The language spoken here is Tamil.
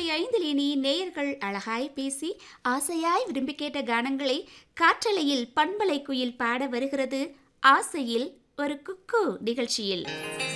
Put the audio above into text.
100.5 இனி நேயர்கள் அழகாய் பேசி ஆசையாய் விரும்பி கேட்ட கானங்களை காற்றலையில் பண்பலை குயில் பாட வருகிறது ஆசையில் ஒரு குக்கு நிகழ்ச்சியில்.